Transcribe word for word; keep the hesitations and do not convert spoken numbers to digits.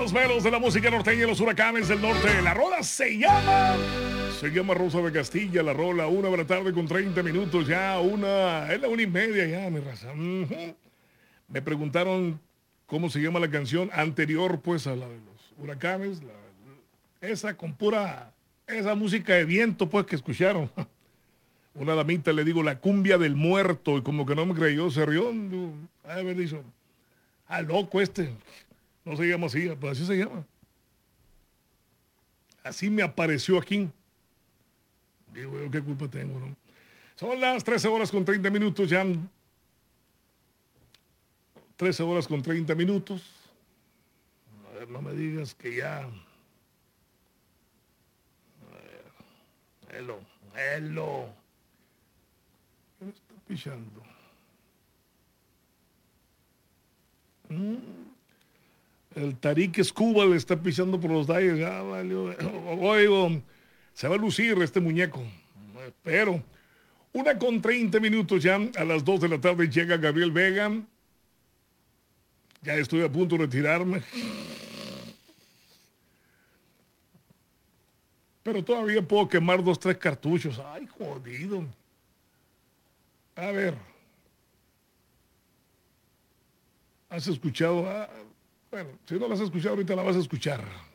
los melos de la música norteña y los huracanes del norte. La rola se llama... Se llama Rosa de Castilla, la rola. Una de la tarde con treinta minutos ya. Una... Es la una y media ya, mi raza. Uh-huh. Me preguntaron cómo se llama la canción anterior, pues, a la de los huracanes. La, esa con pura... Esa música de viento, pues, que escucharon. Una damita le digo, la cumbia del muerto. Y como que no me creyó, se rió. A ver, dijo... Ah, loco este. No se llama así, pues así se llama. Así me apareció aquí. Digo yo, ¿qué culpa tengo, no? Son las trece horas con treinta minutos ya. trece horas con treinta minutos. A ver, no me digas que ya. A ver. Hello, hello. ¿Qué me está pichando? ¿Mm? El Tariq Escuba le está pisando por los Dyers. Ya valió. Oigo, se va a lucir este muñeco. Pero, una con treinta minutos ya. A las dos de la tarde llega Gabriel Vega. Ya estoy a punto de retirarme. Pero todavía puedo quemar dos, tres cartuchos. Ay, jodido. A ver. ¿Has escuchado? Ah, bueno, si no las has escuchado, ahorita la vas a escuchar.